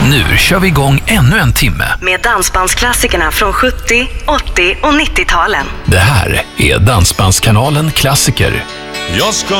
Nu kör vi igång ännu en timme med dansbandsklassikerna från 70, 80 och 90-talen. Det här är Dansbandskanalen Klassiker. Jag ska